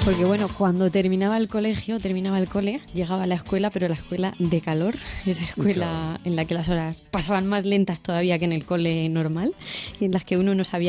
Porque bueno, cuando terminaba el cole, llegaba a la escuela, pero la escuela de calor, esa escuela Claro. en la que las horas pasaban más lentas todavía que en el cole normal y en las que uno no sabía